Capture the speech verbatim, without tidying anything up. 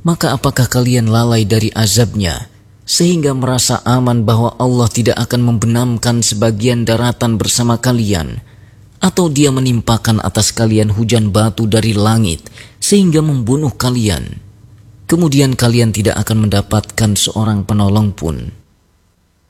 Maka apakah kalian lalai dari azabnya, sehingga merasa aman bahwa Allah tidak akan membenamkan sebagian daratan bersama kalian, atau Dia menimpakan atas kalian hujan batu dari langit sehingga membunuh kalian, kemudian kalian tidak akan mendapatkan seorang penolong pun.